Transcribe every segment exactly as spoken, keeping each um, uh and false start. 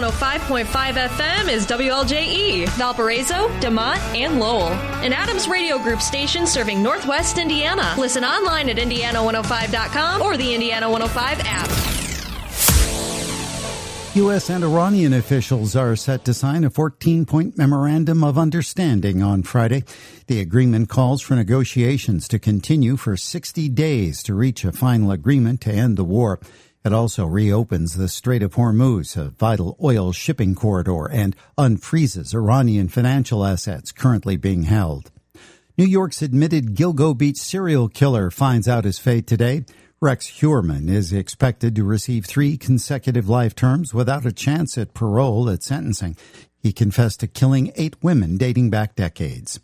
oh five point five F M is W L J E, Valparaiso, DeMont, and Lowell. An Adams Radio Group station serving Northwest Indiana. Listen online at indiana one oh five dot com or the Indiana one oh five app. U S and Iranian officials are set to sign a fourteen-point memorandum of understanding on Friday. The agreement calls for negotiations to continue for sixty days to reach a final agreement to end the war. It also reopens the Strait of Hormuz, a vital oil shipping corridor, and unfreezes Iranian financial assets currently being held. New York's admitted Gilgo Beach serial killer finds out his fate today. Rex Heuermann is expected to receive three consecutive life terms without a chance at parole at sentencing. He confessed to killing eight women dating back decades.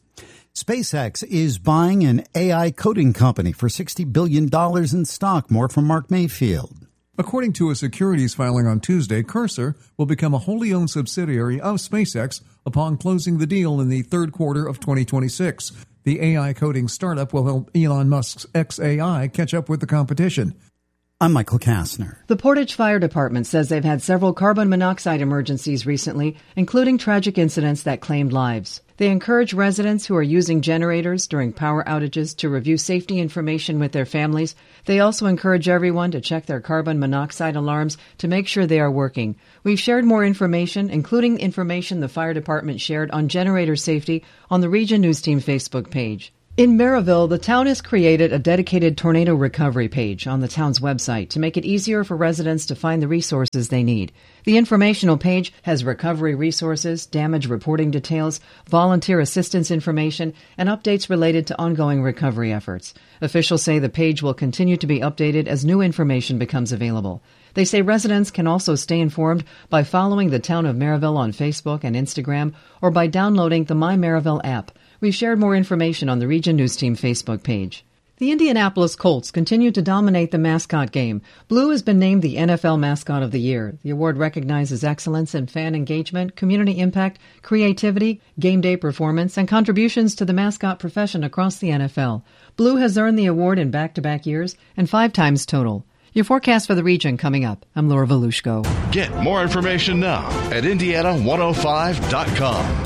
SpaceX is buying an A I coding company for sixty billion dollars in stock. More from Mark Mayfield. According to a securities filing on Tuesday, Cursor will become a wholly owned subsidiary of SpaceX upon closing the deal in the third quarter of twenty twenty-six. The A I coding startup will help Elon Musk's X A I catch up with the competition. I'm Michael Kastner. The Portage Fire Department says they've had several carbon monoxide emergencies recently, including tragic incidents that claimed lives. They encourage residents who are using generators during power outages to review safety information with their families. They also encourage everyone to check their carbon monoxide alarms to make sure they are working. We've shared more information, including information the fire department shared on generator safety, on the Region News Team Facebook page. In Maryville, the town has created a dedicated tornado recovery page on the town's website to make it easier for residents to find the resources they need. The informational page has recovery resources, damage reporting details, volunteer assistance information, and updates related to ongoing recovery efforts. Officials say the page will continue to be updated as new information becomes available. They say residents can also stay informed by following the Town of Maryville on Facebook and Instagram or by downloading the My Maryville app. We've shared more information on the Region News Team Facebook page. The Indianapolis Colts continue to dominate the mascot game. Blue has been named the N F L Mascot of the Year. The award recognizes excellence in fan engagement, community impact, creativity, game day performance, and contributions to the mascot profession across the N F L. Blue has earned the award in back-to-back years and five times total. Your forecast for the region coming up. I'm Laura Volushko. Get more information now at indiana one oh five dot com.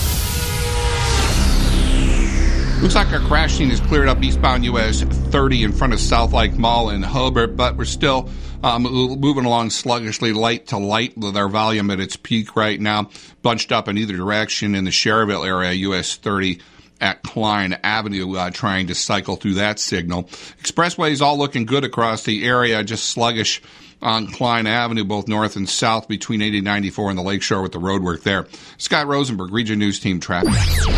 Looks like our crash scene is cleared up eastbound U S thirty in front of South Lake Mall in Hobart, but we're still um, moving along sluggishly, light to light, with our volume at its peak right now, bunched up in either direction in the Cherryville area, U S thirty at Klein Avenue, uh, trying to cycle through that signal. Expressways all looking good across the area, just sluggish on Klein Avenue, both north and south between eighty ninety-four and the Lakeshore with the roadwork there. Scott Rosenberg, Region News Team Traffic.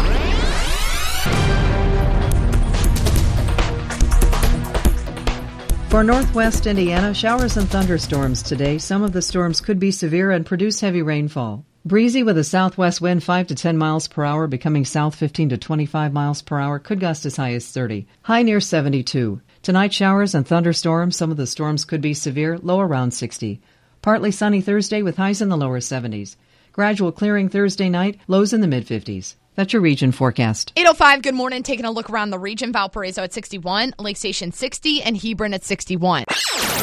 For northwest Indiana, showers and thunderstorms today. Some of the storms could be severe and produce heavy rainfall. Breezy with a southwest wind five to ten miles per hour, becoming south fifteen to twenty-five miles per hour, could gust as high as thirty. High near seventy-two. Tonight, showers and thunderstorms. Some of the storms could be severe, low around sixty. Partly sunny Thursday with highs in the lower seventies. Gradual clearing Thursday night, lows in the mid-fifties. That's your region forecast. eight oh five, good morning. Taking a look around the region. Valparaiso at sixty-one, Lake Station sixty, and Hebron at sixty-one.